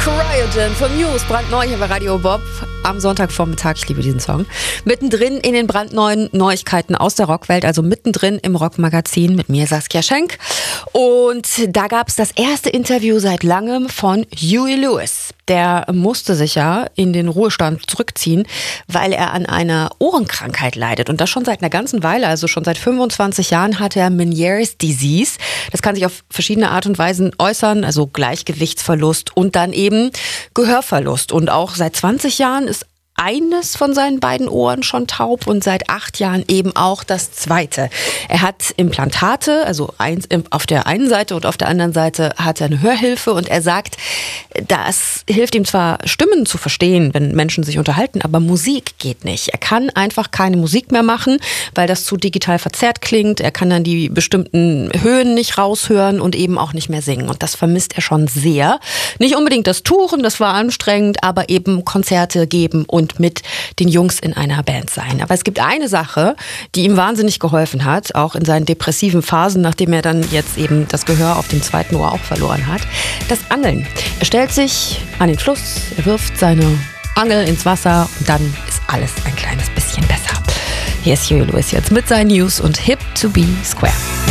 Cryogen von Muse, brandneu hier bei Radio Bob am Sonntagvormittag. Ich liebe diesen Song. Mittendrin in den brandneuen Neuigkeiten aus der Rockwelt, also mittendrin im Rockmagazin mit mir, Saskia Schenk. Und da gab es das erste Interview seit langem von Huey Lewis. Der musste sich ja in den Ruhestand zurückziehen, weil er an einer Ohrenkrankheit leidet. Und das schon seit einer ganzen Weile, also schon seit 25 Jahren hat er Meniere's Disease. Das kann sich auf verschiedene Art und Weisen äußern, also Gleichgewichtsverlust und dann eben Gehörverlust. Und auch seit 20 Jahren ist eines von seinen beiden Ohren schon taub und seit 8 Jahren eben auch das zweite. Er hat Implantate, also auf der einen Seite und auf der anderen Seite hat er eine Hörhilfe und er sagt, das hilft ihm zwar, Stimmen zu verstehen, wenn Menschen sich unterhalten, aber Musik geht nicht. Er kann einfach keine Musik mehr machen, weil das zu digital verzerrt klingt. Er kann dann die bestimmten Höhen nicht raushören und eben auch nicht mehr singen. Und das vermisst er schon sehr. Nicht unbedingt das Touren, das war anstrengend, aber eben Konzerte geben und mit den Jungs in einer Band sein. Aber es gibt eine Sache, die ihm wahnsinnig geholfen hat, auch in seinen depressiven Phasen, nachdem er dann jetzt eben das Gehör auf dem zweiten Ohr auch verloren hat. Das Angeln. Er stellt sich an den Fluss, er wirft seine Angel ins Wasser und dann ist alles ein kleines bisschen besser. Hier ist Huey Lewis jetzt mit seinen News und Hip to be Square.